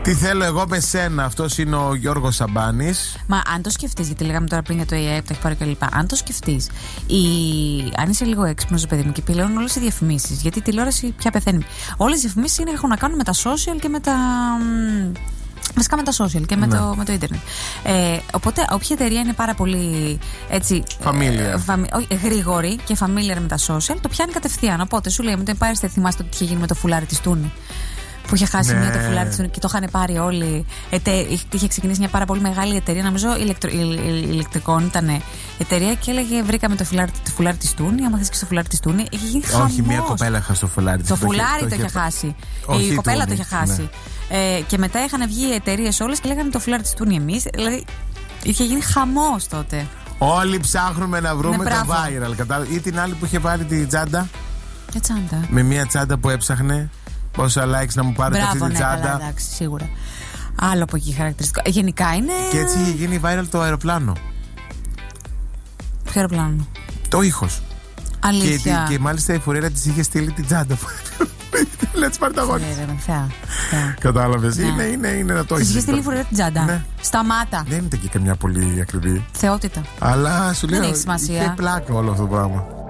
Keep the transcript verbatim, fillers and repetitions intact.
Τι θέλω εγώ με σένα, αυτός είναι ο Γιώργος Σαμπάνης. Μα αν το σκεφτείς, γιατί λέγαμε τώρα πριν για το έι άι που τα έχει πάρει κλπ. Αν το σκεφτείς, η... αν είσαι λίγο έξυπνος, παιδί μου, και πλέον όλες οι διαφημίσεις, γιατί η τηλεόραση πια πεθαίνει. Όλες οι διαφημίσεις είναι, έχουν να κάνουν με τα social και με τα. Βασικά με τα social και με, ναι. το, με το ίντερνετ. Ε, οπότε, όποια εταιρεία είναι πάρα πολύ έτσι. Familiar. Ε, φαμι, ό, γρήγορη και familiar με τα social, το πιάνει κατευθείαν. Οπότε σου λέει, μετά πάρει, θυμάστε τι είχε γίνει με το φουλάρι της Τούνη. Που είχε χάσει, ναι, μία το φουλάρι της Τούνη και το είχαν πάρει όλοι. Ετε, είχε ξεκινήσει μια πάρα πολύ μεγάλη εταιρεία, νομίζω ηλεκτρο, ηλεκτρικών ήταν εταιρεία, και έλεγε: βρήκαμε το φουλάρι, το φουλάρι της Τούνη. Άμα θες και στο φουλάρι της Τούνη, είχε γίνει χαμός. Όχι, μία κοπέλα είχα στο φουλάρι της. Το φουλάρι το είχε χάσει. Όχι, η κοπέλα το είχε χάσει. Ναι. Ε, και μετά είχαν βγει οι εταιρείες όλες και λέγανε το φουλάρι της Τούνη εμείς. Δηλαδή είχε γίνει χαμός τότε. Όλοι ψάχνουμε να βρούμε, ναι, το viral. Κατά... Ή την άλλη που είχε βάλει τη τσάντα. Τι τσάντα? Με μία τσάντα που έψαχνε. Πόσα likes να μου πάρετε αυτή τη ναι, τσάντα. Καλά, εντάξει, σίγουρα. Άλλο από εκεί χαρακτηριστικό. Γενικά είναι. Και έτσι είχε γίνει viral το αεροπλάνο. Ποιο αεροπλάνο? Το ήχος. Αλήθεια. Και, και μάλιστα η φορέρα της είχε στείλει την τσάντα. Let's πάρει τα γόνια. Κατάλαβες. Ναι. Είναι, είναι, είναι να το έχεις. Είχε στείλει η φορέρα την τσάντα. Ναι. Σταμάτα. Δεν είναι και καμιά πολύ ακριβή. Θεότητα. Αλλά σου λέω. Δεν έχει σημασία. Είχε πλάκα όλο αυτό το πράγμα.